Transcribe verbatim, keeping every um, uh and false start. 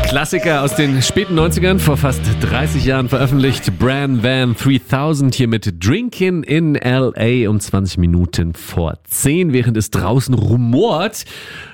Klassiker aus den späten neunzigern, vor fast dreißig Jahren veröffentlicht. Bran Van dreitausend hier mit Drinkin' in L A um zwanzig Minuten vor zehn, während es draußen rumort.